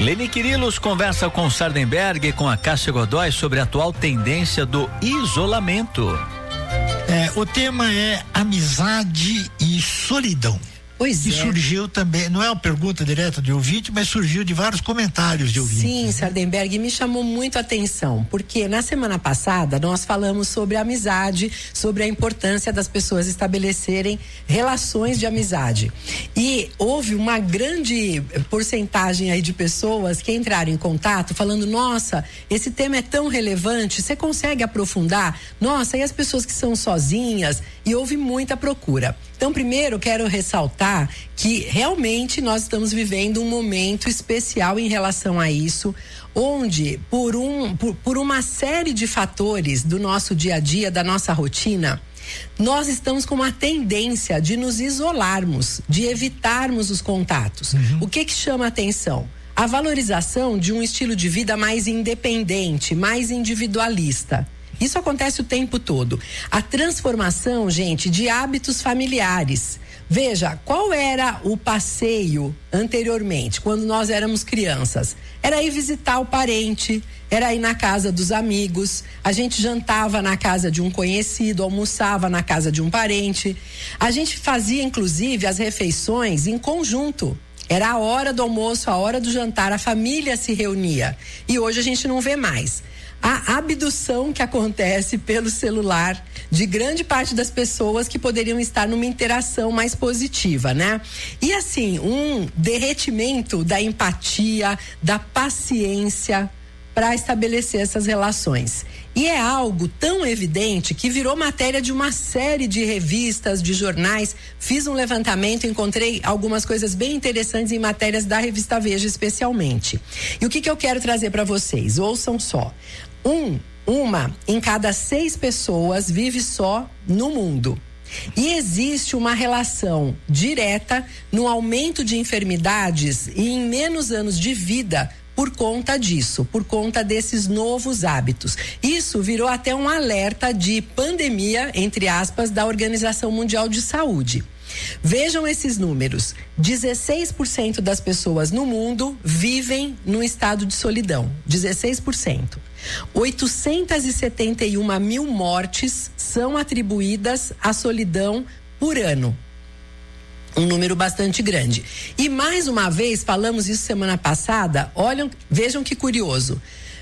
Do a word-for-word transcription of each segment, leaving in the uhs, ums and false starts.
Leni Quirilos conversa com Sardenberg e com a Cássia Godoy sobre a atual tendência do isolamento. É, o tema é amizade e solidão. Pois e é. surgiu também, não é uma pergunta direta de ouvinte, mas surgiu de vários comentários de ouvintes. Sim, Sardenberg, me chamou muito a atenção, porque na semana passada nós falamos sobre amizade, sobre a importância das pessoas estabelecerem relações de amizade. E houve uma grande porcentagem aí de pessoas que entraram em contato falando, nossa, esse tema é tão relevante, você consegue aprofundar? Nossa, e as pessoas que são sozinhas? E houve muita procura. Então, primeiro, quero ressaltar que realmente nós estamos vivendo um momento especial em relação a isso, onde, por, um, por, por uma série de fatores do nosso dia a dia, da nossa rotina, nós estamos com uma tendência de nos isolarmos, de evitarmos os contatos. Uhum. O que que chama a atenção? A valorização de um estilo de vida mais independente, mais individualista. Isso acontece o tempo todo. A transformação, gente, de hábitos familiares. Veja, qual era o passeio anteriormente, quando nós éramos crianças? Era ir visitar o parente, era ir na casa dos amigos, a gente jantava na casa de um conhecido, almoçava na casa de um parente. A gente fazia, inclusive, as refeições em conjunto. Era a hora do almoço, a hora do jantar, a família se reunia. E hoje a gente não vê mais. A abdução que acontece pelo celular de grande parte das pessoas que poderiam estar numa interação mais positiva, né? E assim, um derretimento da empatia, da paciência para estabelecer essas relações. E é algo tão evidente que virou matéria de uma série de revistas, de jornais. Fiz um levantamento, encontrei algumas coisas bem interessantes em matérias da revista Veja, especialmente. E o que que eu quero trazer para vocês? Ouçam só. Um, uma em cada seis pessoas vive só no mundo. E existe uma relação direta no aumento de enfermidades e em menos anos de vida por conta disso, por conta desses novos hábitos. Isso virou até um alerta de pandemia, entre aspas, da Organização Mundial de Saúde. Vejam esses números: dezesseis por cento das pessoas no mundo vivem num estado de solidão. dezesseis por cento. oitocentas e setenta e uma mil mortes são atribuídas à solidão por ano. Um número bastante grande. E mais uma vez, falamos isso semana passada, olham, vejam que curioso.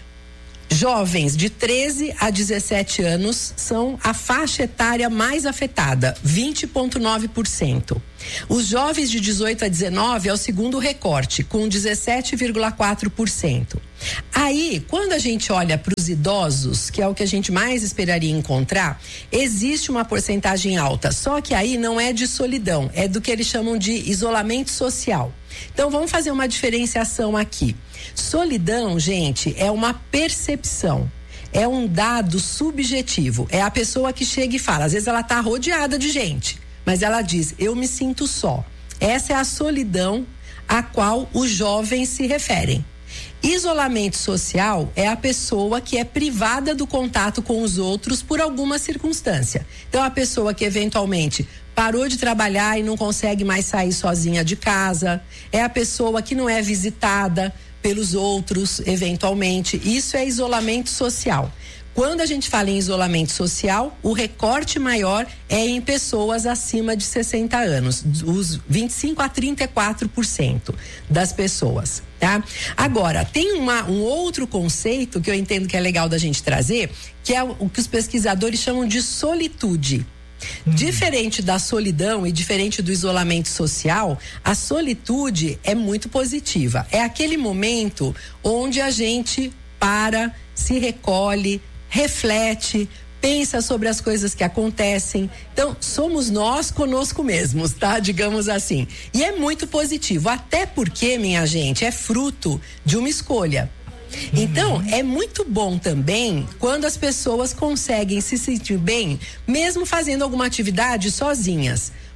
Jovens de treze a dezessete anos são a faixa etária mais afetada, vinte vírgula nove por cento. Os jovens de dezoito a dezenove é o segundo recorte, com dezessete vírgula quatro por cento. Aí, quando a gente olha para os idosos, que é o que a gente mais esperaria encontrar, existe uma porcentagem alta, só que aí não é de solidão, é do que eles chamam de isolamento social. Então, vamos fazer uma diferenciação aqui. Solidão, gente, é uma percepção, é um dado subjetivo, é a pessoa que chega e fala, às vezes ela está rodeada de gente, mas ela diz, eu me sinto só. Essa é a solidão a qual os jovens se referem. Isolamento social é a pessoa que é privada do contato com os outros por alguma circunstância. Então, a pessoa que eventualmente parou de trabalhar e não consegue mais sair sozinha de casa, é a pessoa que não é visitada pelos outros, eventualmente. Isso é isolamento social. Quando a gente fala em isolamento social, o recorte maior é em pessoas acima de sessenta anos, os vinte e cinco a trinta e quatro por cento das pessoas, tá? Agora, tem uma, um outro conceito que eu entendo que é legal da gente trazer, que é o que os pesquisadores chamam de solitude. Hum. Diferente da solidão e diferente do isolamento social, a solitude é muito positiva. É aquele momento onde a gente para, se recolhe, reflete, pensa sobre as coisas que acontecem. Então, somos nós conosco mesmos, tá? Digamos assim. E é muito positivo, até porque, minha gente, é fruto de uma escolha. Então, uhum. é muito bom também quando as pessoas conseguem se sentir bem, mesmo fazendo alguma atividade sozinhas.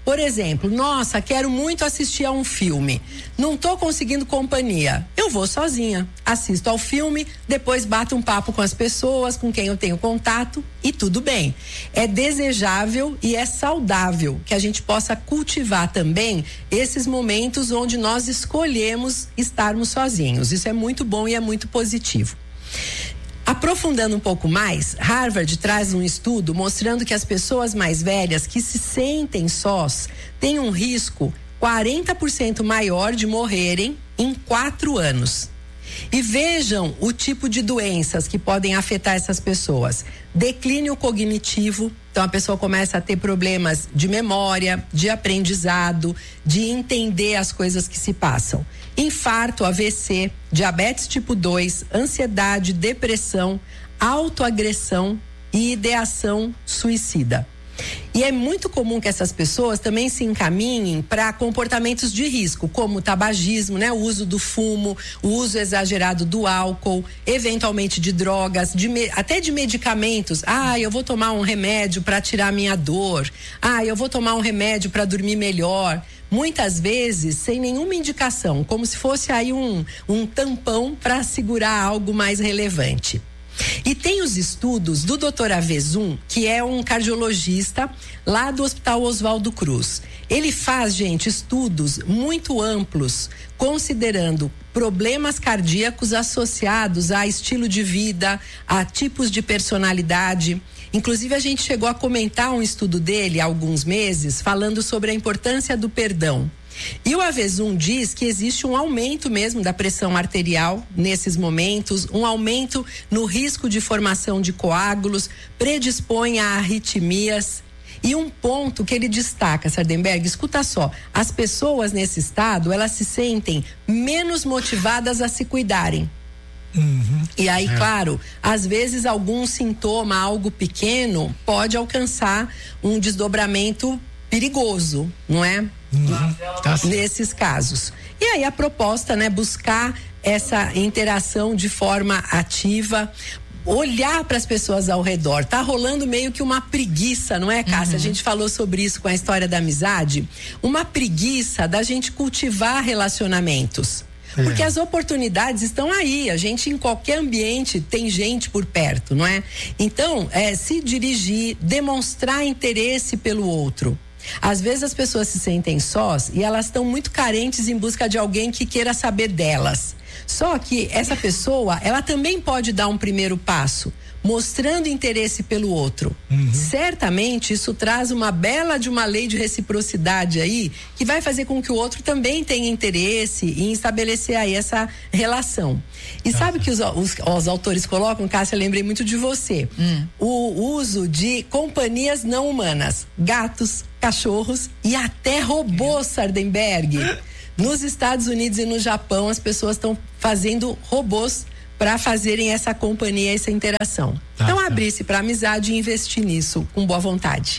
Por exemplo, nossa, quero muito assistir a um filme. Não tô conseguindo companhia. Eu vou sozinha. Assisto ao filme, depois bato um papo com as pessoas com quem eu tenho contato e tudo bem. É desejável e é saudável que a gente possa cultivar também esses momentos onde nós escolhemos estarmos sozinhos. Isso é muito bom e é muito positivo. Aprofundando um pouco mais, Harvard traz um estudo mostrando que as pessoas mais velhas que se sentem sós têm um risco quarenta por cento maior de morrerem em quatro anos. E vejam o tipo de doenças que podem afetar essas pessoas. Declínio cognitivo, então a pessoa começa a ter problemas de memória, de aprendizado, de entender as coisas que se passam. Infarto, A V C, diabetes tipo dois, ansiedade, depressão, autoagressão e ideação suicida. E é muito comum que essas pessoas também se encaminhem para comportamentos de risco, como o tabagismo, né? O uso do fumo, o uso exagerado do álcool, eventualmente de drogas, de, até de medicamentos. Ah, eu vou tomar um remédio para tirar minha dor. Ah, eu vou tomar um remédio para dormir melhor. Muitas vezes sem nenhuma indicação, como se fosse aí um, um tampão para segurar algo mais relevante. E tem os estudos do doutor Avezum, que é um cardiologista lá do Hospital Oswaldo Cruz. Ele faz, gente, estudos muito amplos, considerando problemas cardíacos associados a estilo de vida, a tipos de personalidade. Inclusive, a gente chegou a comentar um estudo dele há alguns meses, falando sobre a importância do perdão. E o Avezum diz que existe um aumento mesmo da pressão arterial nesses momentos, um aumento no risco de formação de coágulos, predispõe a arritmias. E um ponto que ele destaca, Sardenberg, escuta só, as pessoas nesse estado, elas se sentem menos motivadas a se cuidarem. Uhum. E aí, é. claro, às vezes algum sintoma, algo pequeno, pode alcançar um desdobramento perigoso, não é? Uhum. Tá Nesses casos. E aí a proposta, né, buscar essa interação de forma ativa, olhar para as pessoas ao redor. Tá rolando meio que uma preguiça, não é, Cássia? Uhum. A gente falou sobre isso com a história da amizade. Uma preguiça da gente cultivar relacionamentos. Porque é. as oportunidades estão aí, a gente em qualquer ambiente tem gente por perto, não é? Então, é, se dirigir, demonstrar interesse pelo outro. Às vezes as pessoas se sentem sós e elas estão muito carentes em busca de alguém que queira saber delas. Só que essa pessoa, ela também pode dar um primeiro passo, mostrando interesse pelo outro. Uhum. Certamente isso traz uma bela de uma lei de reciprocidade aí, que vai fazer com que o outro também tenha interesse em estabelecer aí essa relação. E ah, sabe que os, os, os autores colocam, Cássia, lembrei muito de você, hum. o uso de companhias não humanas, gatos, cachorros e até robôs, Sardenberg. Nos Estados Unidos e no Japão, as pessoas estão fazendo robôs para fazerem essa companhia, essa interação. Ah, então, tá. abrir-se para amizade e investir nisso com boa vontade.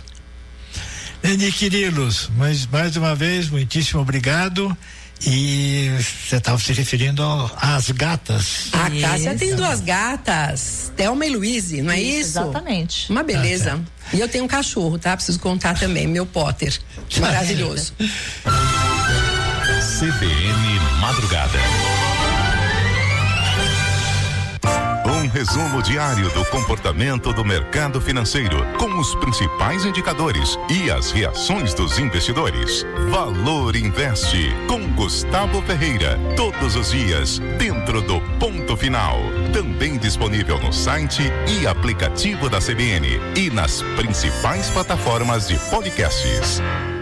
Leni Quirilos, mas mais uma vez, muitíssimo obrigado. E você estava se referindo às gatas. A Cássia tem duas gatas, Thelma e Luíse, não é isso? isso? Exatamente. Uma beleza. Ah, tá. E eu tenho um cachorro, tá? Preciso contar também, meu Potter. Maravilhoso. C B N Madrugada. Um resumo diário do comportamento do mercado financeiro, com os principais indicadores e as reações dos investidores. Valor Investe, com Gustavo Ferreira, todos os dias, dentro do Ponto Final. Também disponível no site e aplicativo da C B N e nas principais plataformas de podcasts.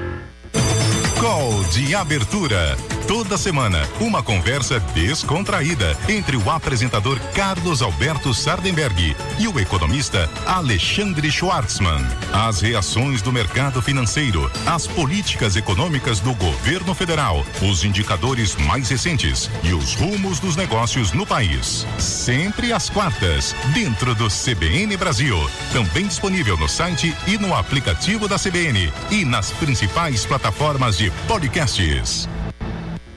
Call de abertura. Toda semana, uma conversa descontraída entre o apresentador Carlos Alberto Sardenberg e o economista Alexandre Schwartzman. As reações do mercado financeiro, as políticas econômicas do governo federal, os indicadores mais recentes e os rumos dos negócios no país. Sempre às quartas, dentro do C B N Brasil. Também disponível no site e no aplicativo da C B N e nas principais plataformas de podcasts.